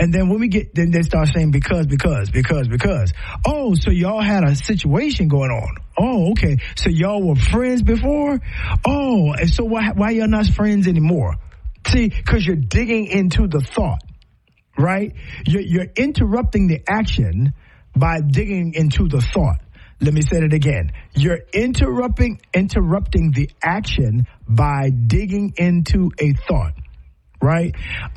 And then when we get, then they start saying because. Oh, so y'all had a situation going on. Oh, okay. So y'all were friends before? Oh, and so why y'all not friends anymore? See, because you're digging into the thought, right? You're interrupting the action by digging into the thought. Let me say it again. You're interrupting the action by digging into a thought, right?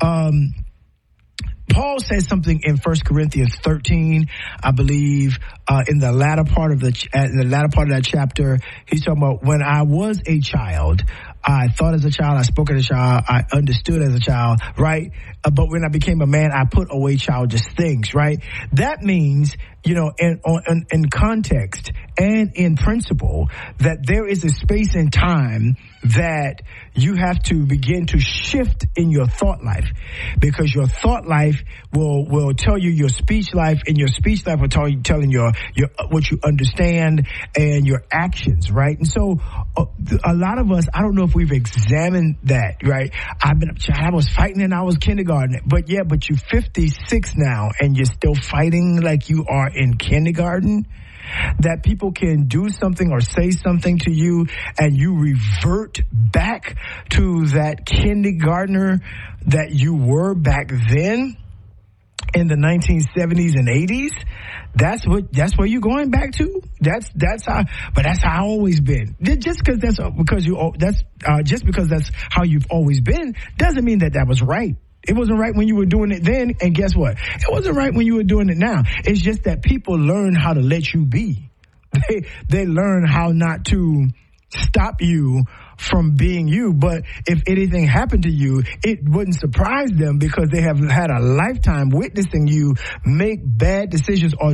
Paul says something in 1 Corinthians 13, I believe, in the latter part of that chapter. He's talking about when I was a child, I thought as a child, I spoke as a child, I understood as a child, right? But when I became a man, I put away childish things, right? That means, in context and in principle, that there is a space and time that you have to begin to shift in your thought life, because your thought life will tell you your speech life, and your speech life will telling your what you understand and your actions, right? And so a lot of us, I don't know if we've examined that, right? I was fighting and I was kindergarten, but you're 56 now and you're still fighting like you are in kindergarten. That people can do something or say something to you and you revert back to that kindergartner that you were back then in the 1970s and 80s. That's where you're going back to. That's how I've always been. Just because that's how you've always been doesn't mean that was right. It wasn't right when you were doing it then, and guess what? It wasn't right when you were doing it now. It's just that people learn how to let you be. They learn how not to stop you from being you. But if anything happened to you, it wouldn't surprise them, because they have had a lifetime witnessing you make bad decisions or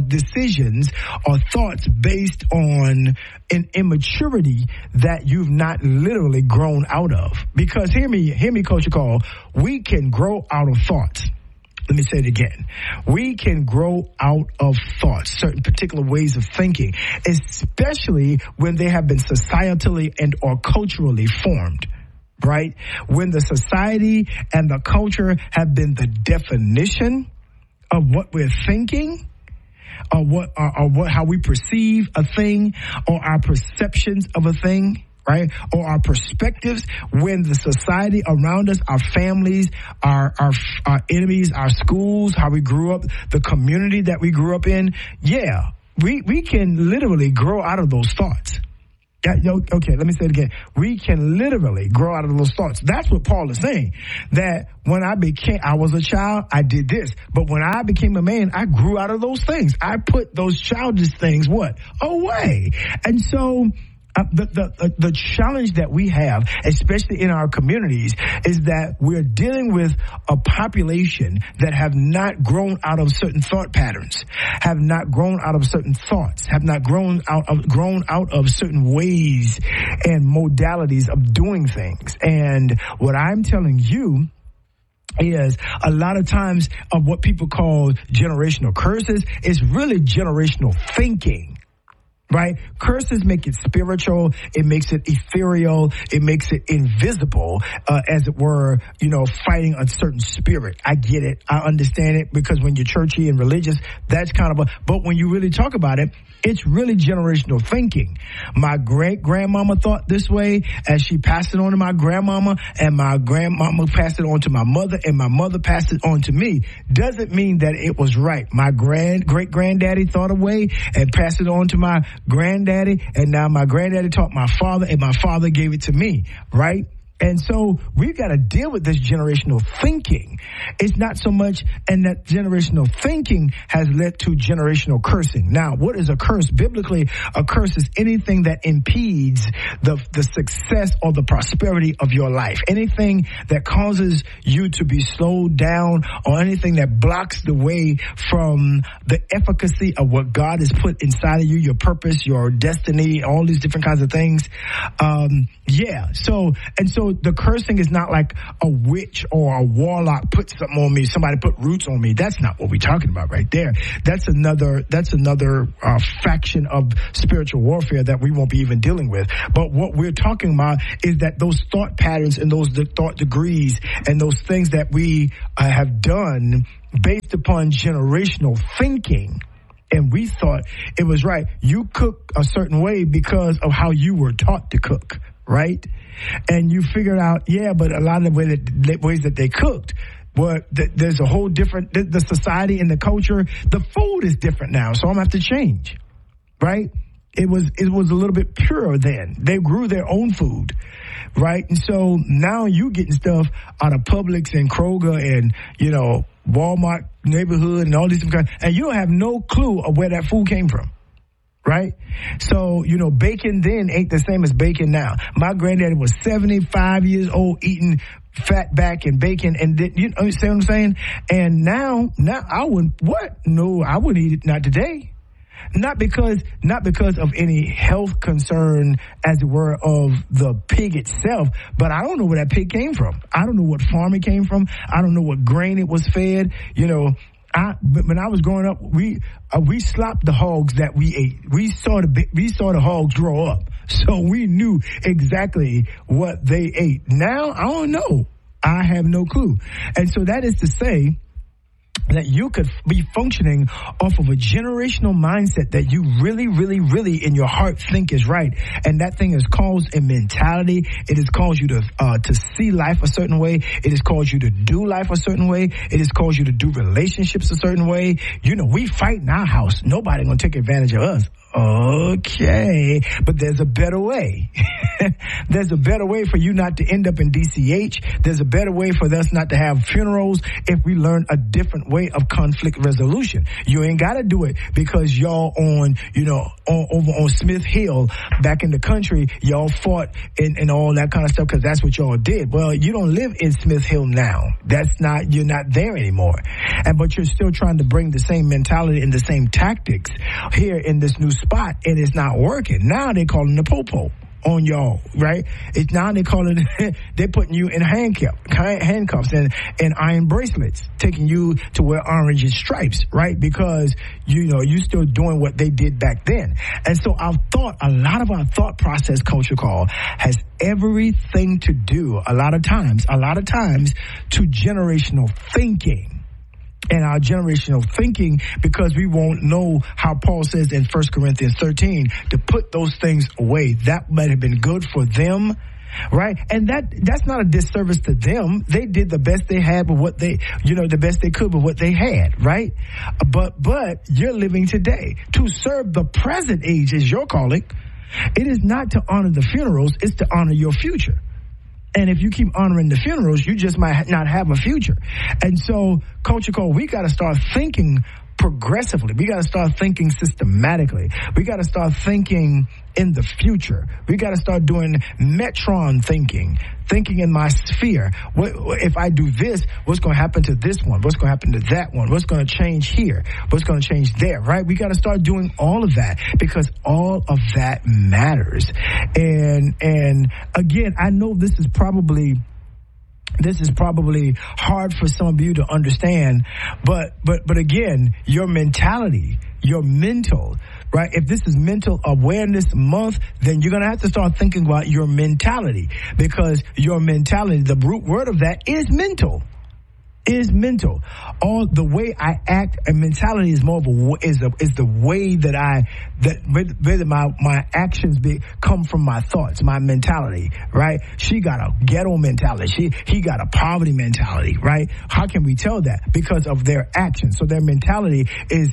thoughts based on an immaturity that you've not literally grown out of. Because hear me, Coach Call, we can grow out of thoughts. Let me say it again. We can grow out of thoughts, certain particular ways of thinking, especially when they have been societally and or culturally formed, right? When the society and the culture have been the definition of what we're thinking, or how we perceive a thing, or our perceptions of a thing, right? Or our perspectives, when the society around us, our families, our enemies, our schools, how we grew up, the community that we grew up in. Yeah, we can literally grow out of those thoughts. Okay, let me say it again. We can literally grow out of those thoughts. That's what Paul is saying. That when I was a child, I did this. But when I became a man, I grew out of those things. I put those childish things, away. And so, the challenge that we have, especially in our communities, is that we're dealing with a population that have not grown out of certain thought patterns, have not grown out of certain thoughts, have not grown out of certain ways and modalities of doing things. And what I'm telling you is a lot of times of what people call generational curses is really generational thinking. Right? Curses make it spiritual. It makes it ethereal. It makes it invisible, as it were, fighting a certain spirit. I get it. I understand it, because when you're churchy and religious, that's kind of but when you really talk about it, it's really generational thinking. My great-grandmama thought this way, as she passed it on to my grandmama, and my grandmama passed it on to my mother, and my mother passed it on to me. Doesn't mean that it was right. My great-granddaddy thought a way and passed it on to my granddaddy, and now my granddaddy taught my father, and my father gave it to me, right? And so we've got to deal with this generational thinking. It's not so much, and that generational thinking has led to generational cursing. Now, what is a curse? Biblically, a curse is anything that impedes the success or the prosperity of your life. Anything that causes you to be slowed down, or anything that blocks the way from the efficacy of what God has put inside of you, your purpose, your destiny, all these different kinds of things. So so the cursing is not like a witch or a warlock put something on me, somebody put roots on me. That's not what we're talking about right there. That's another faction of spiritual warfare that we won't be even dealing with. But what we're talking about is that those thought patterns and those thought degrees and those things that we have done based upon generational thinking, and we thought it was right. You cook a certain way because of how you were taught to cook, right? And you figured out, but a lot of the ways that they cooked, but there's a whole different, the society and the culture, the food is different now, so I'm going to have to change, right? It was a little bit purer then. They grew their own food, right? And so now you getting stuff out of Publix and Kroger and, Walmart neighborhood and all these different kinds, and you don't have no clue of where that food came from, right? So, bacon then ain't the same as bacon now. My granddaddy was 75 years old eating fat back and bacon, and you understand what I'm saying? And now I wouldn't, I wouldn't eat it, not today. Not because of any health concern, as it were, of the pig itself, but I don't know where that pig came from. I don't know what farm it came from. I don't know what grain it was fed. But when I was growing up, we slopped the hogs that we ate. We saw the hogs grow up, so we knew exactly what they ate. Now I don't know. I have no clue, and so that is to say that you could be functioning off of a generational mindset that you really, really, really in your heart think is right. And that thing has caused a mentality. It has caused you to see life a certain way. It has caused you to do life a certain way. It has caused you to do relationships a certain way. We fight in our house. Nobody gonna take advantage of us. Okay, but there's a better way. There's a better way for you not to end up in DCH. There's a better way for us not to have funerals if we learn a different way of conflict resolution. You ain't got to do it because y'all over on Smith Hill back in the country, y'all fought and all that kind of stuff because that's what y'all did. Well, you don't live in Smith Hill now. You're not there anymore. But you're still trying to bring the same mentality and the same tactics here in this new spot, and it's not working. Now they calling the popo on y'all, right? Now they calling they're putting you in handcuffs and iron bracelets, taking you to wear orange and stripes, right? Because you still doing what they did back then. And so a lot of our thought process, Culture Call, has everything to do a lot of times to generational thinking. And our generational thinking, because we won't know how Paul says in 1 Corinthians 13 to put those things away. That might have been good for them, right? And that's not a disservice to them. They did the best they had with what the best they could with what they had, right? But you're living today. To serve the present age is your calling. It is not to honor the funerals, it's to honor your future. And if you keep honoring the funerals, you just might not have a future. And so, Culture Code, we got to start thinking progressively. We got to start thinking systematically. We got to start thinking in the future. We got to start doing Metron thinking in my sphere. If I do this, what's going to happen to this one? What's going to happen to that one? What's going to change here? What's going to change there, right? We got to start doing all of that because all of that matters. And again, I know this is probably hard for some of you to understand, but again, your mentality, your mental, right? If this is Mental Awareness Month, then you're going to have to start thinking about your mentality, because your mentality, the root word of that is mental. All the way I act, and mentality is more of is the way that my actions come from my thoughts, my mentality, right? She got a ghetto mentality. He got a poverty mentality, right? How can we tell that? Because of their actions. So their mentality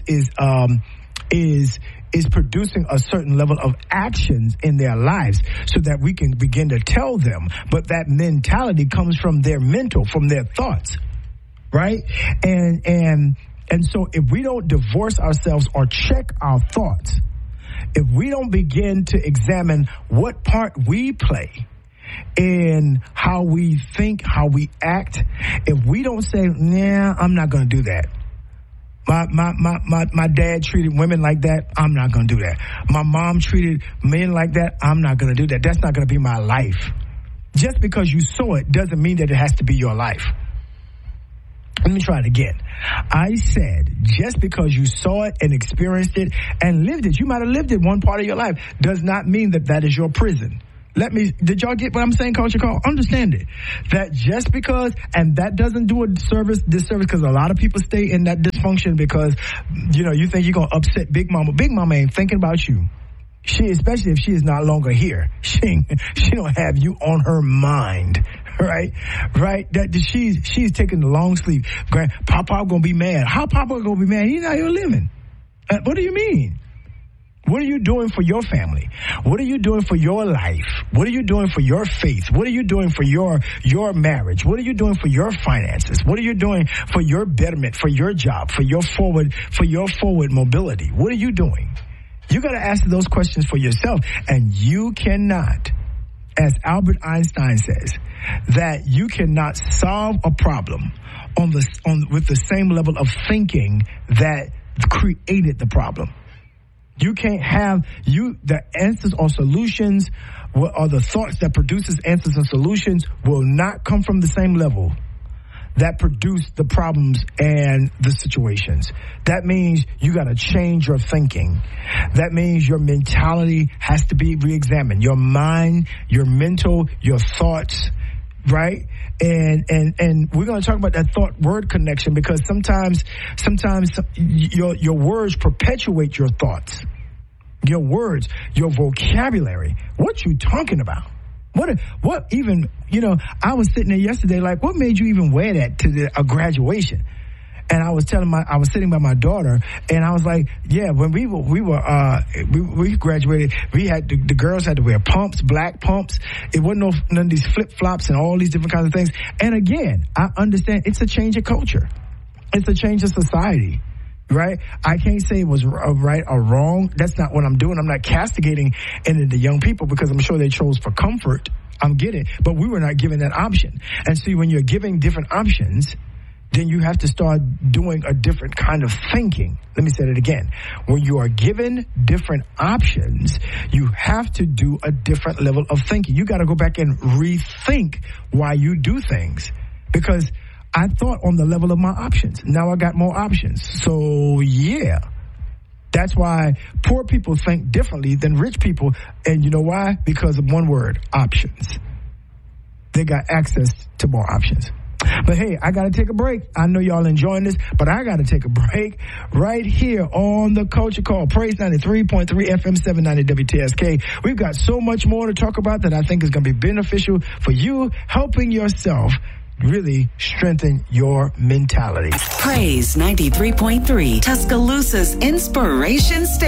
is producing a certain level of actions in their lives so that we can begin to tell them. But that mentality comes from their from their thoughts. Right? And so if we don't divorce ourselves or check our thoughts, if we don't begin to examine what part we play in how we think, how we act, if we don't say, nah, I'm not going to do that. My dad treated women like that, I'm not going to do that. My mom treated men like that, I'm not going to do that. That's not going to be my life. Just because you saw it doesn't mean that it has to be your life. Let me try it again. I said, just because you saw it and experienced it and lived it, you might have lived it one part of your life, does not mean that that is your prison. Did y'all get what I'm saying, Culture Call? Understand it. That just because, and that doesn't do a disservice, because a lot of people stay in that dysfunction because, you think you're going to upset Big Mama. Big Mama ain't thinking about you. Especially if she is not longer here. She don't have you on her mind. Right? That she's taking the long sleep. Papa gonna be mad. How Papa gonna be mad? He's not here living. What do you mean? What are you doing for your family? What are you doing for your life? What are you doing for your faith? What are you doing for your marriage? What are you doing for your finances? What are you doing for your betterment, for your job, for your forward mobility? What are you doing? You got to ask those questions for yourself, and you cannot, as Albert Einstein says, that you cannot solve a problem with the same level of thinking that created the problem. You can't have the answers or solutions or the thoughts that produces answers and solutions will not come from the same level that produce the problems and the situations. That means you got to change your thinking. That means your mentality has to be reexamined. Your mind, your mental, your thoughts, right? And we're going to talk about that thought-word connection because sometimes your words perpetuate your thoughts. Your words, your vocabulary. What you talking about? What even, I was sitting there yesterday like, what made you even wear that to a graduation? And I was I was sitting by my daughter, and I was like, yeah, when we graduated, the girls had to wear pumps, black pumps. It wasn't none of these flip-flops and all these different kinds of things. And again, I understand it's a change of culture. It's a change of society. Right? I can't say it was right or wrong. That's not what I'm doing. I'm not castigating any of the young people because I'm sure they chose for comfort. I'm getting it. But we were not given that option. And see, when you're giving different options, then you have to start doing a different kind of thinking. Let me say it again. When you are given different options, you have to do a different level of thinking. You got to go back and rethink why you do things. Because I thought on the level of my options. Now I got more options. So, yeah. That's why poor people think differently than rich people. And you know why? Because of one word, options. They got access to more options. But hey, I got to take a break. I know y'all enjoying this, but I got to take a break right here on the Culture Call. Praise 93.3 FM 790 WTSK. We've got so much more to talk about that I think is going to be beneficial for you, helping yourself really strengthen your mentality. Praise 93.3, Tuscaloosa's inspiration station.